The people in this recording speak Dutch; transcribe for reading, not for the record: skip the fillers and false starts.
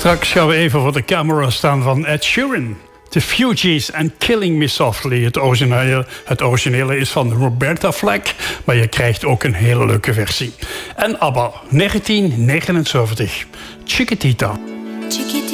Straks gaan we even voor de camera staan van Ed Sheeran. The Fugees en Killing Me Softly. Het originele is van Roberta Flack, maar je krijgt ook een hele leuke versie. En ABBA, 1979. Chiquitita.